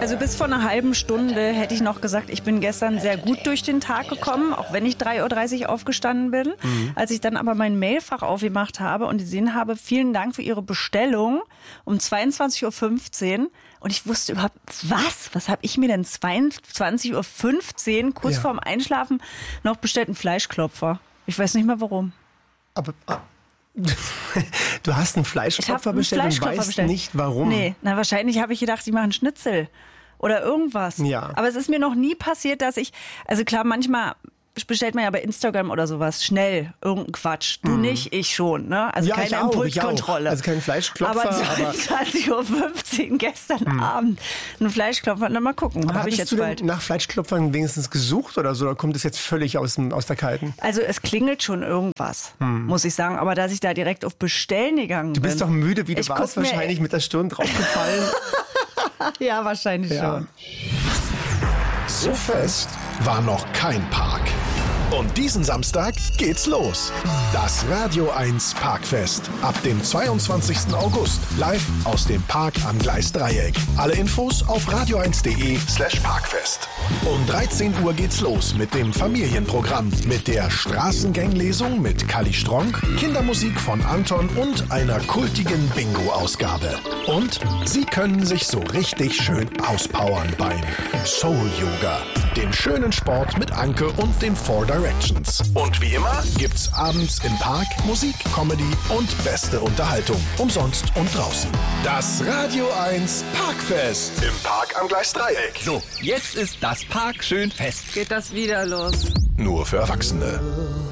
Also bis vor einer halben Stunde hätte ich noch gesagt, ich bin gestern sehr gut durch den Tag gekommen, auch wenn ich 3.30 Uhr aufgestanden bin. Als ich dann aber mein Mailfach aufgemacht habe und gesehen habe, vielen Dank für Ihre Bestellung um 22.15 Uhr. Und ich wusste überhaupt, was habe ich mir denn 22.15 Uhr kurz vorm Einschlafen noch bestellt? Einen Fleischklopfer. Ich weiß nicht mehr warum. Aber du hast einen Fleischklopfer bestellt und weißt nicht warum. Nee, wahrscheinlich habe ich gedacht, die machen Schnitzel oder irgendwas. Ja. Aber es ist mir noch nie passiert, dass also klar, manchmal bestellt man ja bei Instagram oder sowas schnell irgendeinen Quatsch. Du nicht, ich schon. Ne? Also keine Impulskontrolle. Also kein Fleischklopfer. Aber 22.15 Uhr gestern Abend ein Fleischklopfer. Na, mal gucken, habe ich jetzt bald. Denn nach Fleischklopfern wenigstens gesucht oder so? Oder kommt es jetzt völlig aus der Kalten? Also es klingelt schon irgendwas, muss ich sagen. Aber dass ich da direkt auf Bestellen gegangen bin. Du bist doch müde, wie du warst, wahrscheinlich mit der Stirn draufgefallen. Ja, wahrscheinlich schon. So fest war noch kein Park. Und diesen Samstag geht's los. Das Radio 1 Parkfest. Ab dem 22. August. Live aus dem Park am Gleisdreieck. Alle Infos auf radio1.de/parkfest. Um 13 Uhr geht's los mit dem Familienprogramm. Mit der Straßengang-Lesung mit Kali Stronk, Kindermusik von Anton und einer kultigen Bingo-Ausgabe. Und Sie können sich so richtig schön auspowern beim Soul Yoga. Dem schönen Sport mit Anke und den Four Directions. Und wie immer gibt's abends im Park Musik, Comedy und beste Unterhaltung. Umsonst und draußen. Das Radio 1 Parkfest. Im Park am Gleisdreieck. So, jetzt ist das Park schön fest. Geht das wieder los? Nur für Erwachsene.